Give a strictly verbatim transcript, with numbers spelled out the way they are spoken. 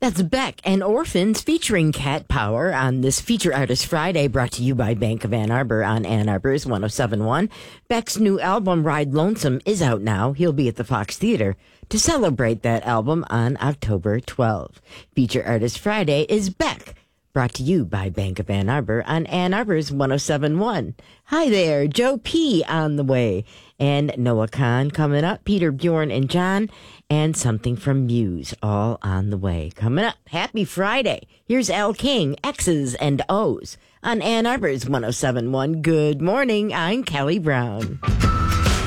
That's Beck and Orphans featuring Cat Power on this Feature Artist Friday, brought to you by Bank of Ann Arbor on Ann Arbor's one oh seven point one. Beck's new album, Ride Lonesome, is out now. He'll be at the Fox Theater to celebrate that album on October twelfth. Feature Artist Friday is Beck, brought to you by Bank of Ann Arbor on Ann Arbor's one oh seven point one. Hi there, Joe P. on the way, and Noah Khan coming up, Peter, Bjorn, and John, and something from Muse all on the way. Coming up, happy Friday. Here's Al King, X's and O's on Ann Arbor's one oh seven point one. Good morning, I'm Kelly Brown.